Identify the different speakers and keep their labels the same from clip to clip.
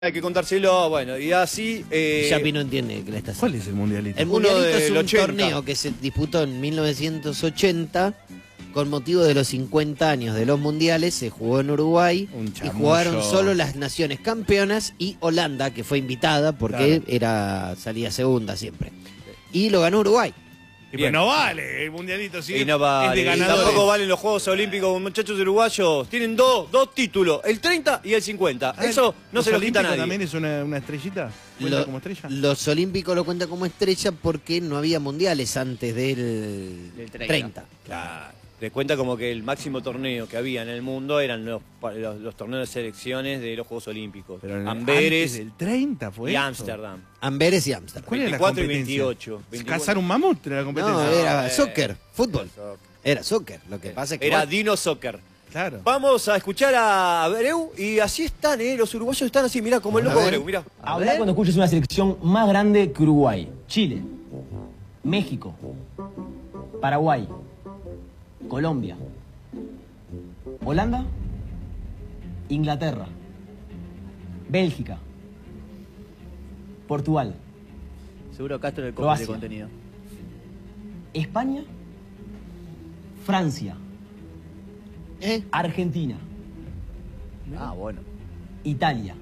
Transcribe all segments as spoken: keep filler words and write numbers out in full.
Speaker 1: Hay que contárselo, bueno, y así... Eh,
Speaker 2: Yapi no entiende que le está
Speaker 3: ¿Cuál es el mundialito?
Speaker 2: El mundialito es un
Speaker 1: ochenta.
Speaker 2: torneo que se disputó en mil novecientos ochenta con motivo de los cincuenta años de los mundiales. Se jugó en Uruguay
Speaker 3: Un
Speaker 2: y
Speaker 3: chamullo.
Speaker 2: jugaron solo las naciones campeonas y Holanda, que fue invitada porque
Speaker 3: Claro.
Speaker 2: era salía segunda siempre. Y lo ganó Uruguay.
Speaker 3: Y pues no vale, el mundialito sí
Speaker 1: Y no vale,
Speaker 3: es de
Speaker 1: y
Speaker 3: ganadores.
Speaker 1: tampoco valen los Juegos Olímpicos, muchachos uruguayos. Tienen dos, dos títulos, el treinta y el cincuenta.
Speaker 3: Ah,
Speaker 1: Eso no
Speaker 3: ¿los
Speaker 1: se lo quita a
Speaker 3: olímpicos
Speaker 1: nadie.
Speaker 3: también es una, una estrellita? ¿Cuenta
Speaker 2: Lo-
Speaker 3: como estrella?
Speaker 2: Los olímpicos lo cuentan como estrella porque no había mundiales antes del,
Speaker 4: Del treinta.
Speaker 2: treinta.
Speaker 1: Claro. Te cuenta como que el máximo torneo que había en el mundo eran los, los, los torneos de selecciones de los Juegos Olímpicos.
Speaker 3: Pero en el-
Speaker 1: Amberes
Speaker 3: antes del treinta fue
Speaker 1: y
Speaker 3: eso.
Speaker 1: Ámsterdam.
Speaker 2: Amberes y Ámsterdam.
Speaker 3: ¿Cuál era la
Speaker 1: veinticuatro y
Speaker 3: competencia?
Speaker 1: veintiocho.
Speaker 3: ¿Cazar un mamut era la competencia?
Speaker 2: No, era
Speaker 1: eh,
Speaker 2: soccer, fútbol.
Speaker 1: soccer.
Speaker 2: Era soccer. Lo que pasa es que...
Speaker 1: Era
Speaker 2: bueno,
Speaker 1: Dino Soccer.
Speaker 3: Claro.
Speaker 1: Vamos a escuchar a Abreu y así están, ¿eh? Los uruguayos están así, mirá, como el
Speaker 2: A
Speaker 1: loco
Speaker 2: ver.
Speaker 1: Abreu, mirá.
Speaker 4: Habla cuando escuches una selección más grande que Uruguay. Chile, México, Paraguay, Colombia, Holanda, Inglaterra, Bélgica, Portugal,
Speaker 5: Seguro Castro el
Speaker 4: Croacia.
Speaker 5: de contenido.
Speaker 4: España, Francia,
Speaker 2: ¿eh?
Speaker 4: Argentina,
Speaker 5: Ah, bueno.
Speaker 4: Italia,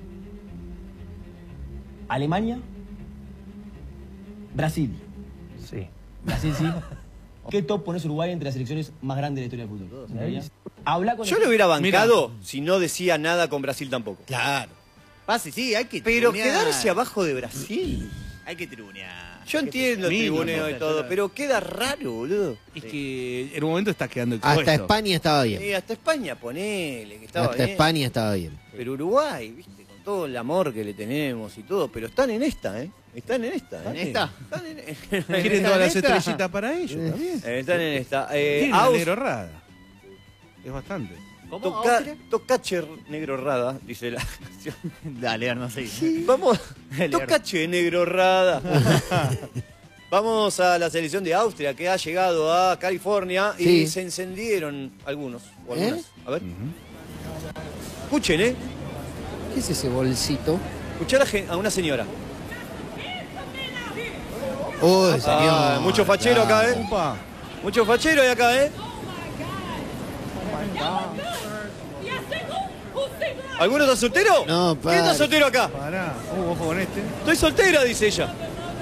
Speaker 4: Alemania, Brasil.
Speaker 5: Sí.
Speaker 4: Brasil sí. ¿Qué top pones Uruguay entre las selecciones más grandes de la historia del fútbol? ¿Sabías? Habla con
Speaker 1: Yo lo hubiera bancado si no decía nada con Brasil tampoco.
Speaker 2: Claro.
Speaker 5: Pase, sí, hay que
Speaker 1: Pero
Speaker 5: tribunear.
Speaker 1: quedarse abajo de Brasil.
Speaker 5: Hay que tribunear.
Speaker 1: Yo entiendo el
Speaker 3: Mínimo,
Speaker 1: tribuneo y
Speaker 5: yo
Speaker 1: todo,
Speaker 5: la-
Speaker 1: pero queda raro, boludo.
Speaker 3: Es que en un momento está quedando expuesto.
Speaker 2: Hasta España estaba bien.
Speaker 1: Eh, hasta España, ponele, que estaba
Speaker 2: Hasta
Speaker 1: bien.
Speaker 2: España estaba bien.
Speaker 1: Pero Uruguay, viste, con todo el amor que le tenemos y todo, pero están en esta, ¿eh? Están en esta, ¿eh?
Speaker 5: ¿En esta?
Speaker 1: Están en,
Speaker 3: Quieren
Speaker 1: están
Speaker 3: todas
Speaker 1: en
Speaker 3: las
Speaker 1: esta.
Speaker 3: estrellitas para ellos también.
Speaker 1: Eh, Están en esta. Eh,
Speaker 3: Tienen la
Speaker 1: Aus-
Speaker 3: negro rada. Es bastante.
Speaker 5: ¿Cómo?
Speaker 1: Toca,
Speaker 5: ¿Austria?
Speaker 1: tocache negro rada, dice la canción.
Speaker 5: Dale, no sé.
Speaker 1: Vamos,
Speaker 5: Leer.
Speaker 1: tocache negro rada. Vamos a la selección de Austria que ha llegado a California y
Speaker 2: Sí.
Speaker 1: se encendieron algunos o
Speaker 2: ¿Eh?
Speaker 1: algunas. A ver. Escuchen, ¿eh?
Speaker 2: ¿Qué es ese bolsito?
Speaker 1: Escuchá a, la gen- a una señora.
Speaker 2: Uy, señor.
Speaker 1: Ah, mucho fachero acá, ¿eh?
Speaker 3: Upa.
Speaker 1: Mucho fachero hay acá, ¿eh? ¿Alguno está soltero?
Speaker 2: No,
Speaker 1: ¿Quién está
Speaker 2: padre.
Speaker 1: soltero acá?
Speaker 3: Pará. Uh, ojo con este.
Speaker 1: Estoy soltera, dice ella.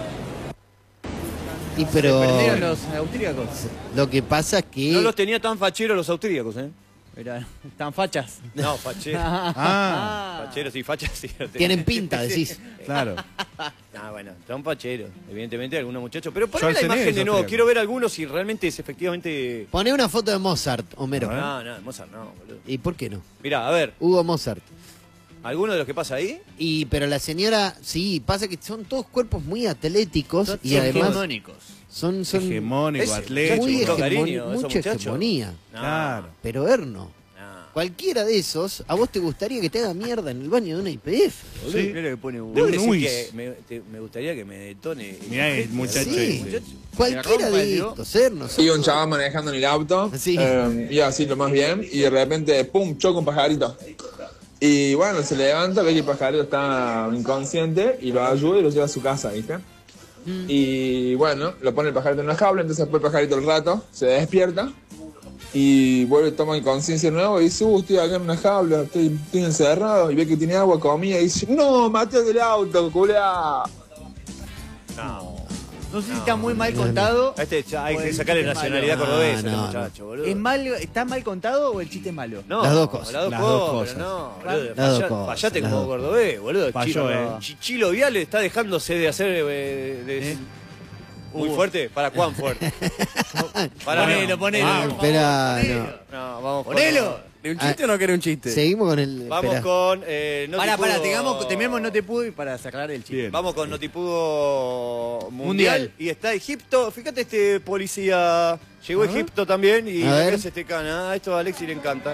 Speaker 2: Y pero
Speaker 5: Perdieron los austríacos.
Speaker 2: lo que pasa es que
Speaker 1: No los tenía tan facheros los austríacos, ¿eh?
Speaker 5: Mira, están fachas.
Speaker 1: No, facheros.
Speaker 3: Ah,
Speaker 1: Facheros y fachas sí. los tenía.
Speaker 2: tienen pinta, decís.
Speaker 3: claro.
Speaker 1: Ah, bueno, son facheros, evidentemente algunos muchachos. Pero
Speaker 3: Yo
Speaker 1: ponme la
Speaker 3: Schwarzenegger
Speaker 1: imagen de
Speaker 3: es
Speaker 1: nuevo,
Speaker 3: austríaco.
Speaker 1: quiero ver algunos si realmente es efectivamente...
Speaker 2: Poné una foto de Mozart, Homero.
Speaker 1: No, no, Mozart no, boludo.
Speaker 2: ¿Y por qué no?
Speaker 1: Mirá, a ver,
Speaker 2: Hugo Mozart.
Speaker 1: ¿alguno de los que pasa ahí?
Speaker 2: Y pero la señora, sí, pasa que son todos cuerpos muy atléticos
Speaker 5: Son
Speaker 2: y además
Speaker 5: hegemónicos.
Speaker 2: son, son
Speaker 3: Hegemónico,
Speaker 1: Es-
Speaker 3: atlético.
Speaker 2: muy
Speaker 1: muchacho,
Speaker 2: hegemoni-
Speaker 1: cariño, esos
Speaker 2: mucha
Speaker 1: muchachos.
Speaker 2: hegemonía.
Speaker 1: No,
Speaker 3: Claro.
Speaker 2: Pero Erno,
Speaker 1: no.
Speaker 2: cualquiera de esos, ¿a vos te gustaría que te haga mierda en el baño de una I P F? boludo?
Speaker 3: Sí.
Speaker 5: Mira lo que pone
Speaker 1: ¿Vos
Speaker 3: De un
Speaker 1: decís
Speaker 3: Luis.
Speaker 1: que me, te- me gustaría que me detone?
Speaker 3: Mirá el muchacho
Speaker 2: Sí,
Speaker 3: ese.
Speaker 2: cualquiera
Speaker 5: rompa,
Speaker 2: de
Speaker 5: digo.
Speaker 2: estos, Erno.
Speaker 6: Iba un chaval manejando en el auto,
Speaker 2: Sí.
Speaker 6: eh, iba así lo más bien, y de repente, pum, choca un pajarito. Y bueno, se levanta, ve que el pajarito está inconsciente, y lo ayuda y lo lleva a su casa, ¿viste? Y bueno, lo pone el pajarito en una jaula, entonces después el pajarito al rato se despierta, y vuelve, toma conciencia de nuevo, y dice, uh, estoy acá en una jaula, estoy, estoy encerrado, y ve que tiene agua, comida, y dice, no, maté del auto, culá.
Speaker 1: No.
Speaker 5: No sé si está muy mal contado.
Speaker 1: A este ya hay
Speaker 5: o
Speaker 1: que
Speaker 5: el
Speaker 1: sacarle
Speaker 5: chiste es
Speaker 1: nacionalidad
Speaker 5: malo.
Speaker 1: cordobesa,
Speaker 2: No,
Speaker 1: este
Speaker 2: no,
Speaker 1: muchacho, boludo.
Speaker 5: ¿Es mal, ¿Está mal contado o el chiste es malo?
Speaker 1: No,
Speaker 2: Las dos cosas.
Speaker 1: Las dos
Speaker 3: Las
Speaker 1: cosas,
Speaker 3: dos cosas.
Speaker 1: pero no,
Speaker 5: Las
Speaker 1: boludo.
Speaker 2: dos
Speaker 1: falla-
Speaker 2: cosas,
Speaker 1: Fallate
Speaker 2: las
Speaker 1: como
Speaker 2: dos.
Speaker 1: cordobés, boludo.
Speaker 3: Falló,
Speaker 1: Chilo,
Speaker 3: eh.
Speaker 1: Chichilo Viale está dejándose de hacer eh, de-
Speaker 5: ¿Eh?
Speaker 1: muy fuerte. ¿Para cuán fuerte? Para
Speaker 5: Ponelo, ponelo.
Speaker 3: Ah,
Speaker 5: por favor,
Speaker 2: espera,
Speaker 5: ponelo.
Speaker 1: No, vamos con-
Speaker 5: Ponelo.
Speaker 4: ¿De un chiste o no quiere un chiste?
Speaker 2: Seguimos con el...
Speaker 1: Vamos
Speaker 2: espera.
Speaker 1: con eh, no
Speaker 5: Pará,
Speaker 1: te
Speaker 5: pará,
Speaker 1: pudo-
Speaker 5: tengamos, tememos no te pudo y para sacar el chiste.
Speaker 3: Bien.
Speaker 1: Vamos con Notipudo mundial.
Speaker 5: Mundial.
Speaker 1: Y está Egipto. Fíjate este policía. Llegó a Egipto también y
Speaker 2: A ver.
Speaker 1: es este cana. Esto a Alexi le encanta.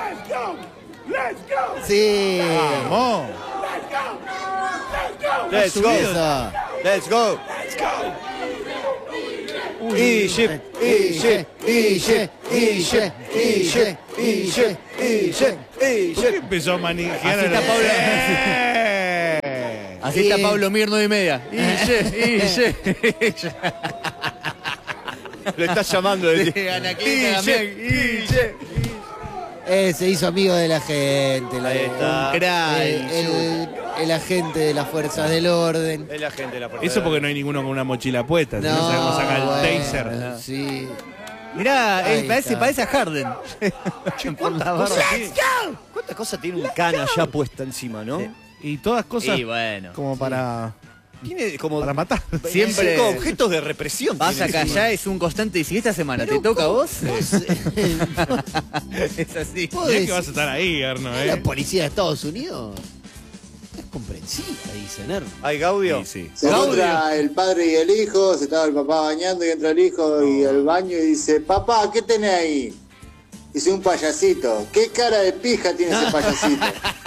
Speaker 2: Sí.
Speaker 3: Vamos.
Speaker 1: Let's go.
Speaker 2: Eso.
Speaker 1: Let's go. Egypt, Egypt, Egypt, Egypt, Egypt, Egypt, Egypt,
Speaker 3: ¿Por qué
Speaker 1: Egypt.
Speaker 3: empezó a manejar?
Speaker 5: Así está Pablo.
Speaker 3: Eh.
Speaker 5: Así
Speaker 2: Sí.
Speaker 5: está Pablo Mir, nueve y media. Ille, Ille.
Speaker 1: Lo estás llamando de
Speaker 5: Sí, Anacleta también. Ille.
Speaker 2: Eh, se hizo amigo de la gente. la-
Speaker 1: Ahí está.
Speaker 5: Un crack.
Speaker 2: el, el- el agente de las fuerzas del orden.
Speaker 1: Es la gente de la puerta.
Speaker 3: Eso porque no hay ninguno con una mochila puesta. si No, sabemos sacar el
Speaker 2: bueno,
Speaker 3: taser.
Speaker 2: Sí.
Speaker 5: Mirá,
Speaker 2: Ahí
Speaker 5: él parece,
Speaker 2: está.
Speaker 5: parece a Harden. Por la barba.
Speaker 1: ¿Cuántas cosas tiene un cana ya puesta encima, no?
Speaker 3: Y todas cosas
Speaker 5: Y bueno.
Speaker 3: como para,
Speaker 1: Tiene como
Speaker 3: para matar.
Speaker 5: Siempre-
Speaker 1: cinco objetos de represión.
Speaker 5: Vas
Speaker 1: tiene
Speaker 5: acá
Speaker 1: encima.
Speaker 5: allá, es un constante. Y si esta semana
Speaker 2: Pero
Speaker 5: te toca a
Speaker 2: ¿cómo-
Speaker 5: vos,
Speaker 2: vos, eh,
Speaker 5: es así.
Speaker 2: vos
Speaker 3: Mirá
Speaker 2: decís-
Speaker 3: que vas a estar ahí, Erno,
Speaker 2: la
Speaker 3: ¿eh?
Speaker 2: policía de Estados Unidos es comprensiva, dicen Erno.
Speaker 1: ¿Hay Gaudio?
Speaker 3: Sí, sí.
Speaker 7: Se encuentra el padre y el hijo, se estaba el papá bañando y entra el hijo y al baño y dice, papá, ¿qué tenés ahí? Dice, un payasito. ¿Qué cara de pija tiene ese payasito?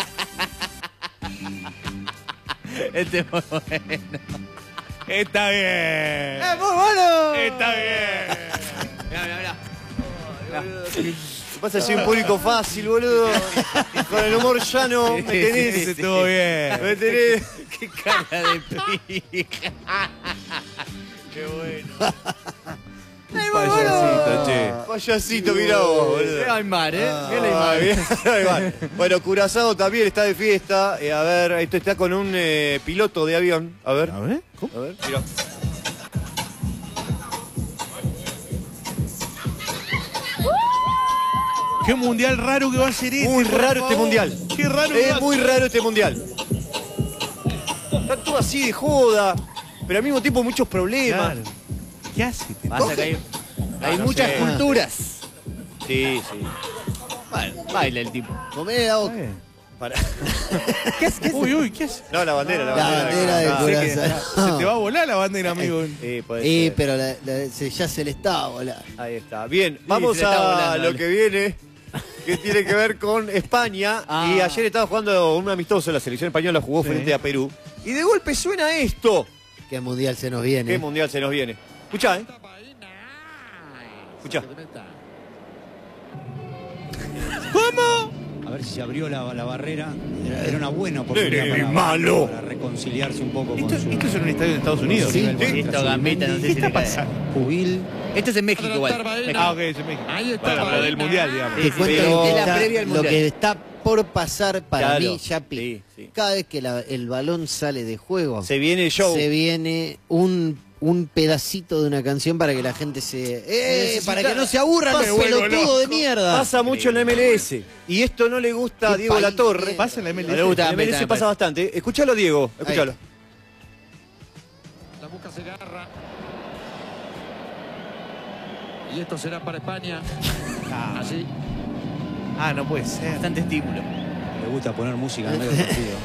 Speaker 5: Este es muy bueno.
Speaker 3: Está bien.
Speaker 5: ¡Es muy bueno!
Speaker 3: Está bien.
Speaker 5: Mirá, mirá, mirá.
Speaker 1: Te pasa a ser un público fácil, boludo. Con el humor llano, me tenés.
Speaker 3: Ese estuvo bien.
Speaker 1: Me tenés.
Speaker 5: ¡Qué cara de pija!
Speaker 1: Qué bueno.
Speaker 3: Payasito, che.
Speaker 1: Payasito, mirá vos, boludo.
Speaker 5: Mirá Aymar, ¿eh?
Speaker 1: Ah,
Speaker 5: Mirá Aymar.
Speaker 1: bien, Aymar. Bueno, Curazao también está de fiesta. Eh, a ver, esto está con un eh, piloto de avión. A ver.
Speaker 3: A ver, ¿cómo?
Speaker 1: A ver, mirá.
Speaker 3: Qué mundial raro que va a ser este.
Speaker 1: Muy
Speaker 3: por
Speaker 1: raro este
Speaker 3: favor.
Speaker 1: mundial.
Speaker 3: Qué raro que va
Speaker 1: Es
Speaker 3: a
Speaker 1: muy
Speaker 3: ser.
Speaker 1: raro este mundial. Está todo así de joda, pero al mismo tiempo muchos problemas.
Speaker 3: Claro. ¿Qué hace? este
Speaker 5: Pasa que hay, hay
Speaker 1: no
Speaker 5: muchas
Speaker 1: sé.
Speaker 5: culturas.
Speaker 1: Sí, sí.
Speaker 5: Bueno, baila el tipo.
Speaker 2: Comé la boca.
Speaker 1: Para.
Speaker 3: ¿Qué hace? Uy, uy, ¿qué hace?
Speaker 1: No, la bandera, la
Speaker 2: La
Speaker 1: bandera.
Speaker 2: bandera de
Speaker 1: Ah,
Speaker 2: Curazao.
Speaker 3: Se te va a volar la bandera, amigo.
Speaker 1: Sí, puede
Speaker 2: Sí,
Speaker 1: ser.
Speaker 2: pero la- la- se- ya se le estaba volando.
Speaker 1: Ahí está. Bien, vamos
Speaker 5: se le está
Speaker 1: a
Speaker 5: volando,
Speaker 1: lo
Speaker 5: dale.
Speaker 1: que viene, que tiene que ver con España.
Speaker 5: Ah.
Speaker 1: Y ayer estaba jugando un amistoso, la selección española jugó
Speaker 3: Sí.
Speaker 1: frente a Perú. Y de golpe suena esto.
Speaker 2: Qué mundial se nos viene.
Speaker 1: ¿Qué mundial se nos viene? Escuchá, ¿eh? Escuchá.
Speaker 8: A ver si se abrió la, la barrera. Era, era una buena oportunidad
Speaker 1: Nene
Speaker 8: para,
Speaker 1: malo.
Speaker 8: para reconciliarse un poco
Speaker 3: Esto,
Speaker 8: con su
Speaker 3: esto es en un estadio de Estados Unidos.
Speaker 8: Sí,
Speaker 3: ¿Sí?
Speaker 8: sí.
Speaker 5: Esto, Gambetta, no sé
Speaker 3: ¿Qué
Speaker 5: si
Speaker 3: está
Speaker 5: le cae.
Speaker 3: pasando?
Speaker 8: jubil.
Speaker 5: Esto es en México igual.
Speaker 3: Ah, ok, es en México. Bueno, pero del mundial, digamos.
Speaker 2: Te
Speaker 5: Sí,
Speaker 2: cuento
Speaker 5: pero-
Speaker 2: lo, que
Speaker 5: es la
Speaker 2: está,
Speaker 5: previa al
Speaker 2: lo
Speaker 5: mundial.
Speaker 2: que está por pasar para
Speaker 1: Claro.
Speaker 2: mí, ya pi-
Speaker 1: Sí, sí.
Speaker 2: cada vez que la- el balón sale de juego,
Speaker 1: Se viene el show.
Speaker 2: se viene un, un pedacito de una canción para que la gente se... ¡Eh!
Speaker 1: Necesita-
Speaker 2: Para que no se aburran
Speaker 1: Me
Speaker 2: los
Speaker 1: vuelvo
Speaker 2: pelotudos
Speaker 1: loco.
Speaker 2: de mierda.
Speaker 1: Pasa mucho en la M L S. Y esto no le gusta a
Speaker 2: Qué
Speaker 1: Diego
Speaker 2: país,
Speaker 1: Latorre.
Speaker 2: eh.
Speaker 3: Pasa en la M L
Speaker 5: No
Speaker 3: S.
Speaker 5: le gusta.
Speaker 1: En la M L S
Speaker 5: Gambetta,
Speaker 1: pasa
Speaker 5: me
Speaker 1: bastante. Escuchalo, Diego. Escuchalo.
Speaker 2: Ahí.
Speaker 9: La busca Segarra. Y esto será para España.
Speaker 3: Ah,
Speaker 9: Así.
Speaker 3: ah, no puede ser.
Speaker 5: Bastante estímulo.
Speaker 8: Le gusta poner música en medio del partido.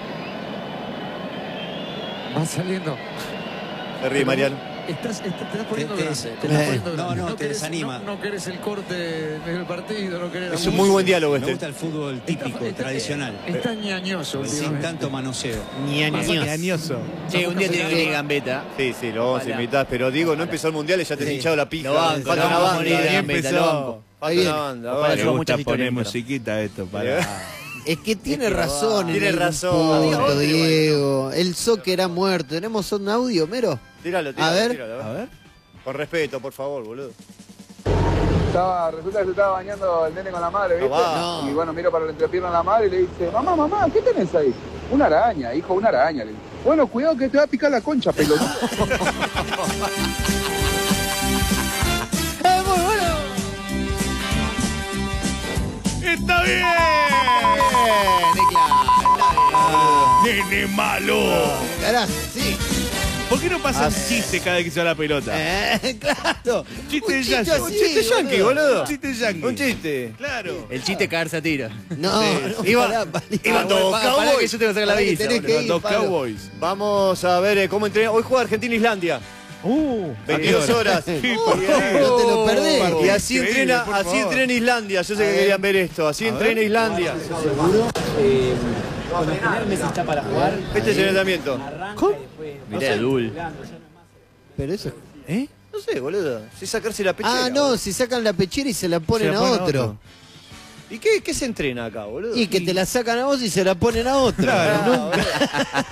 Speaker 9: Va saliendo.
Speaker 1: Se ríe, Mariano.
Speaker 9: Estás, estás- te estás poniendo
Speaker 8: Te- te-
Speaker 9: grande.
Speaker 8: te-
Speaker 9: Te estás
Speaker 2: eh,
Speaker 9: poniendo
Speaker 8: no,
Speaker 9: grande.
Speaker 8: no, te
Speaker 9: querés-
Speaker 8: desanima.
Speaker 9: No, no querés el corte del partido, no querés la
Speaker 1: Es un
Speaker 9: música.
Speaker 1: muy buen diálogo
Speaker 8: Me
Speaker 1: este.
Speaker 8: gusta el fútbol típico,
Speaker 9: Está- está-
Speaker 8: tradicional.
Speaker 9: Está ñañoso
Speaker 8: Sin
Speaker 9: últimamente.
Speaker 8: tanto manoseo.
Speaker 3: Ñañoso.
Speaker 5: Che, un día tiene que venir Gambetta.
Speaker 1: Sí, sí, lo vamos a
Speaker 5: Ojalá.
Speaker 1: invitar. Pero digo, no empezó el mundial y ya te has
Speaker 2: Sí.
Speaker 1: hinchado la pija.
Speaker 5: Lo banco,
Speaker 1: Falta
Speaker 5: lo
Speaker 1: una
Speaker 5: banco a
Speaker 1: banda.
Speaker 5: morir,
Speaker 1: ahí
Speaker 5: Gambetta,
Speaker 1: empezó.
Speaker 5: lo banco.
Speaker 1: Falta
Speaker 2: Ahí
Speaker 1: una
Speaker 2: viene.
Speaker 1: banda.
Speaker 5: Ojalá
Speaker 1: bueno.
Speaker 3: Me
Speaker 5: suba
Speaker 3: gusta
Speaker 5: muchas
Speaker 3: poner
Speaker 5: historias,
Speaker 3: musiquita esto para...
Speaker 2: Es que tiene razón. en
Speaker 1: Tiene
Speaker 2: algún
Speaker 1: razón.
Speaker 2: punto, Diego. El soccer ha muerto. ¿Tenemos un audio, Mero?
Speaker 1: Tíralo, tíralo.
Speaker 2: A ver.
Speaker 1: tíralo,
Speaker 3: A ver.
Speaker 1: Con respeto, por favor, boludo.
Speaker 10: Estaba, resulta que se estaba bañando el nene con la madre, ¿viste?
Speaker 1: No va.
Speaker 10: Y bueno, miro para la entrepierna a la madre y le dice, mamá, mamá, ¿qué tenés ahí? Una araña, hijo, una araña. Le dice, bueno, cuidado que te va a picar la concha, pelotudo.
Speaker 3: ¡Está bien! ¡Nene malo!
Speaker 2: Carajo, sí.
Speaker 3: ¿Por qué no pasa un chiste cada vez que se va la pelota?
Speaker 2: Eh, claro.
Speaker 3: Chiste
Speaker 2: Un
Speaker 3: de
Speaker 2: chiste
Speaker 3: yankee.
Speaker 2: así,
Speaker 1: Un chiste yankee, boludo.
Speaker 3: Un chiste yankee.
Speaker 1: Un chiste.
Speaker 3: Claro.
Speaker 5: El chiste es cagarse a tiro.
Speaker 2: No, no,
Speaker 1: Iba-
Speaker 2: pará, pará.
Speaker 1: iban
Speaker 5: Ah,
Speaker 1: todos
Speaker 5: bueno, pa- pará
Speaker 1: cowboys.
Speaker 5: que yo tengo que sacar la
Speaker 2: Pará que
Speaker 5: visa.
Speaker 2: tenés
Speaker 5: boludo.
Speaker 2: que ir.
Speaker 3: Los
Speaker 2: Pablo.
Speaker 3: Cowboys.
Speaker 1: Vamos a ver eh, cómo entrena. Hoy juega Argentina-Islandia.
Speaker 3: Uh,
Speaker 1: veintidós horas.
Speaker 3: Sí,
Speaker 1: Uh,
Speaker 3: por favor.
Speaker 2: No te lo perdés.
Speaker 1: Y así
Speaker 3: Increíble,
Speaker 1: entrena,
Speaker 3: por
Speaker 1: así
Speaker 3: favor.
Speaker 1: entrena Islandia. Yo sé que querían ver esto. Así
Speaker 3: A
Speaker 1: entrena
Speaker 3: ver.
Speaker 1: Islandia.
Speaker 4: Seguro. Eh, cuando al final Messi está para jugar.
Speaker 1: Este es el entrenamiento.
Speaker 4: ¿Cómo?
Speaker 5: Mirá, Dul.
Speaker 2: Pero eso.
Speaker 3: ¿Eh?
Speaker 1: No sé, boludo. Si sacarse la pechera.
Speaker 2: Ah, no,
Speaker 1: boludo.
Speaker 2: si sacan la pechera y se la ponen
Speaker 3: Se la
Speaker 2: a
Speaker 3: ponen a
Speaker 2: otro.
Speaker 3: otro.
Speaker 1: ¿Y qué, qué se entrena acá, boludo?
Speaker 2: Y que te la sacan a vos y se la ponen a otro.
Speaker 3: Claro.
Speaker 2: Nunca-